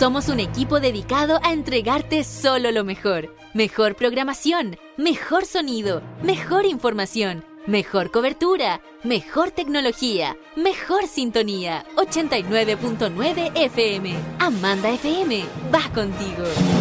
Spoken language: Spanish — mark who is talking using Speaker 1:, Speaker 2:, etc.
Speaker 1: Somos un equipo dedicado a entregarte solo lo mejor. Mejor programación, mejor sonido, mejor información, mejor cobertura, mejor tecnología, mejor sintonía. 89.9 FM. Amanda FM va contigo.